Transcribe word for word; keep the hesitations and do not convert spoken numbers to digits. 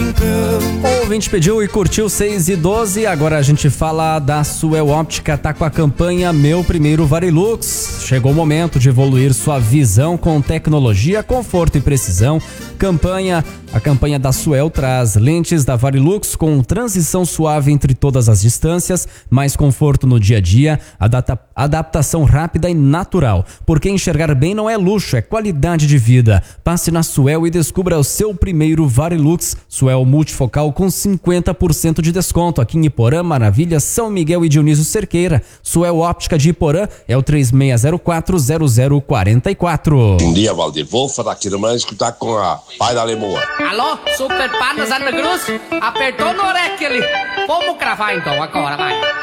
brincando. O ouvinte pediu e curtiu seis e doze. Agora a gente fala da Suel Óptica. Tá com a campanha Meu Primeiro Varilux. Chegou o momento de evoluir sua visão com tecnologia, conforto e precisão. Campanha, a campanha da Suel traz lentes da Varilux com transição suave entre todas as distâncias, mais conforto no dia a dia, adapta, adaptação rápida e natural. Porque enxergar bem não é luxo, é qualidade de vida. Passe na Suel e descubra o seu primeiro Varilux. Suel multifocal com cinquenta por cento de desconto aqui em Iporã, Maravilha, São Miguel e Dionísio Cerqueira. Suel Óptica de Iporã é o três seis zero quatro, zero zero quatro quatro. Bom dia, Valdir. Vou falar aqui no mais que tá com a pai da Lemoa. Alô, Super Panas Santa Cruz? Apertou no orelha ali. Vamos cravar então, agora vai.